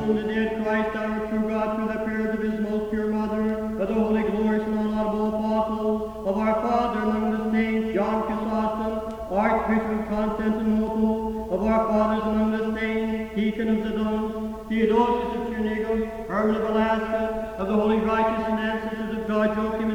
The dead Christ, our true God, through the prayers of his most pure mother, of the holy, glorious, and unlaudable apostles, of our Father among the saints, John Chrysostom, Archbishop of Constantinople, of our fathers among the saints, Deacon of Zidon, Theodosius of Chernigov, Herman of Alaska, of the holy, righteous, and ancestors of God, Joachim